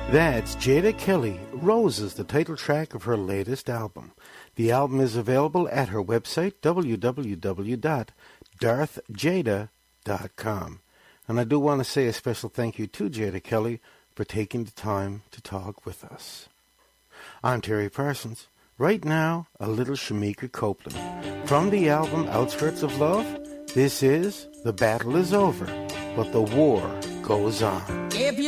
That's Jada Kelly, Roses, the title track of her latest album. The album is available at her website, www.darthjada.com. And I do want to say a special thank you to Jada Kelly for taking the time to talk with us. I'm Terry Parsons. Right now, a little Shamika Copeland. From the album Outskirts of Love, this is The Battle Is Over, but the War Goes On.